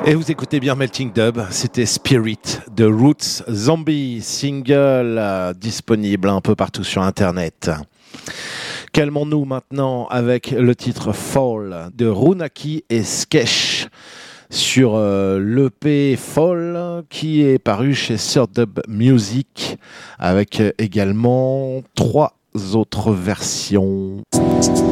Et vous écoutez bien Melting Dub, c'était Spirit de Roots Zombie, single disponible un peu partout sur internet. Calmons-nous maintenant avec le titre Fall de Runaki et Skesh sur l'EP Fall qui est paru chez Third Dub Music avec également 3 autres versions.